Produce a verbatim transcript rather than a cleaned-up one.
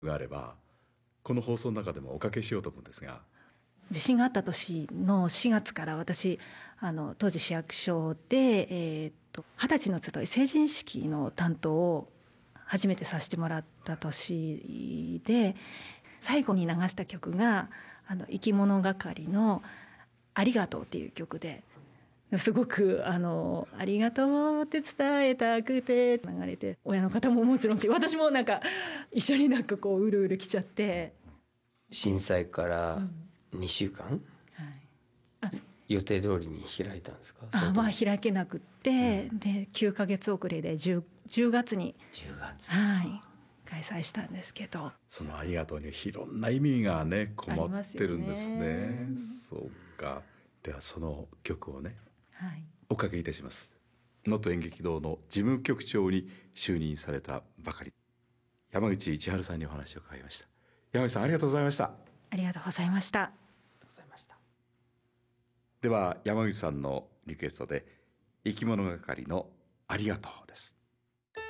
があればこの放送の中でもおかけしようと思うんですが、 地震があった年のしがつから私あの当時市役所で、えー、と二十歳の集い成人式の担当を初めてさせてもらった年で、最後に流した曲があの生き物係の「ありがとう」っていう曲で、すごくあのありがとうって伝えたくて流れて、親の方ももちろん私もなんか一緒になんかこううるうるきちゃって。 震災からにしゅうかん、うん、はい、予定通りに開いたんですか？ あ、まあ開けなくって、うん、できゅうかげつ遅れで 10, じゅうがつにじゅうがつ、 はい、開催したんですけど、 そのありがとうにいろんな意味がねこもってるんですね。そうか。ではその曲をね、はい、おかけいたします。能登演劇堂の事務局長に就任されたばかり山口千春さんにお話を伺いました。山口さん、ありがとうございました。 ありがとうございました。 では山口さんのリクエストで生き物係のありがとうです。